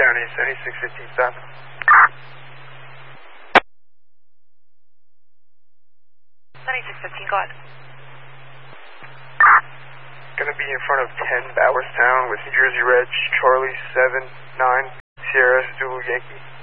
Town East, 7615 stop. Go ahead. Gonna be in front of 10 Bowerstown with New Jersey Reg, Charlie 79 Sierra Zulu Yankee.